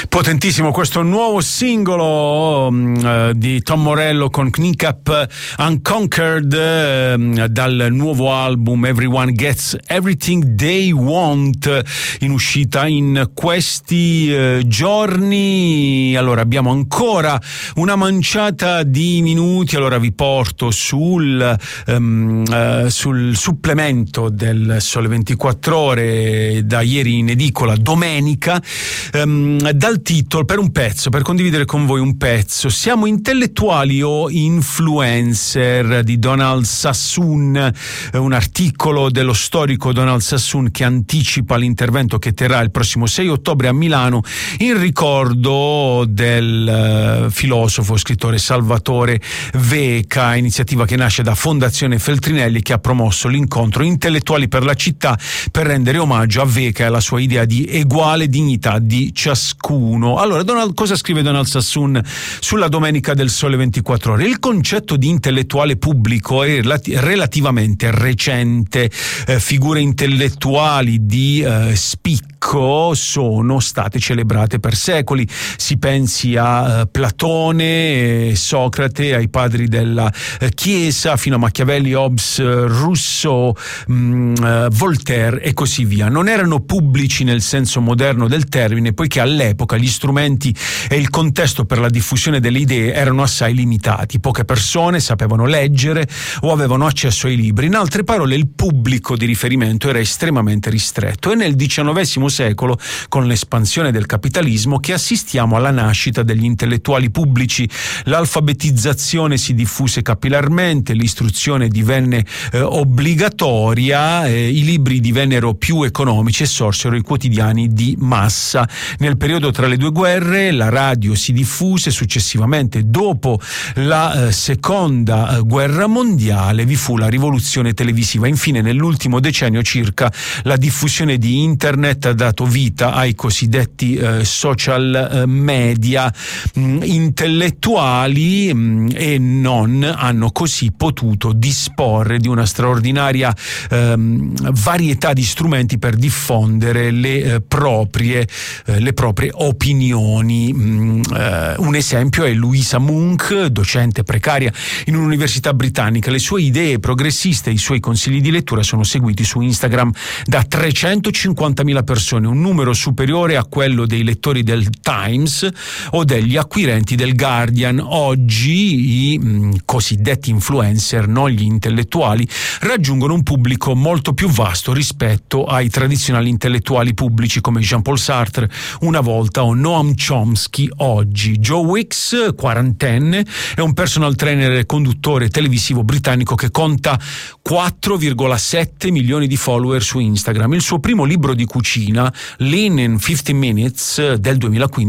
Potentissimo questo nuovo singolo di Tom Morello con Kneecap Unconquered dal nuovo album Everyone Gets Everything They Want, in uscita in questi giorni. Allora abbiamo ancora una manciata di minuti, allora vi porto sul supplemento del Sole 24 Ore da ieri in edicola, domenica, dal titolo, per condividere con voi un pezzo: Siamo intellettuali o influencer, di Donald Sassoon, un articolo dello storico Donald Sassoon che anticipa l'intervento che terrà il prossimo 6 ottobre a Milano in ricordo del filosofo, scrittore Salvatore Veca, iniziativa che nasce da Fondazione Feltrinelli, che ha promosso l'incontro Intellettuali per la città per rendere omaggio a Veca e alla sua idea di eguale dignità di ciascuno. Allora, cosa scrive Donald Sassoon sulla domenica del Sole 24 Ore? Il concetto di intellettuale pubblico è relativamente recente. Figure intellettuali di spicco sono state celebrate per secoli. Si pensi a Platone, Socrate, ai padri della Chiesa, fino a Machiavelli, Hobbes, Rousseau, Voltaire e così via. Non erano pubblici nel senso moderno del termine, poiché all'epoca gli strumenti e il contesto per la diffusione delle idee erano assai limitati. Poche persone sapevano leggere o avevano accesso ai libri. In altre parole, il pubblico di riferimento era estremamente ristretto. È nel XIX secolo, con l'espansione del capitalismo, che assistiamo alla nascita degli intellettuali pubblici. L'alfabetizzazione si diffuse capillarmente, l'istruzione divenne obbligatoria, i libri divennero più economici e sorsero i quotidiani di massa. Nel periodo tra le due guerre la radio si diffuse. Successivamente, dopo la seconda guerra mondiale, vi fu la rivoluzione televisiva. Infine, nell'ultimo decennio circa, la diffusione di internet ha dato vita ai cosiddetti social media. Intellettuali e non hanno così potuto disporre di una straordinaria varietà di strumenti per diffondere le proprie opinioni. Un esempio è Louisa Munch, docente precaria in un'università britannica. Le sue idee progressiste e i suoi consigli di lettura sono seguiti su Instagram da 350.000 persone, un numero superiore a quello dei lettori del Times o degli acquirenti del Guardian. Oggi i cosiddetti influencer, non gli intellettuali, raggiungono un pubblico molto più vasto rispetto ai tradizionali intellettuali pubblici come Jean-Paul Sartre una volta o Noam Chomsky oggi. Joe Wicks, quarantenne, è un personal trainer e conduttore televisivo britannico che conta 4,7 milioni di follower su Instagram. Il suo primo libro di cucina, Lean in 15 Minutes, del 2015,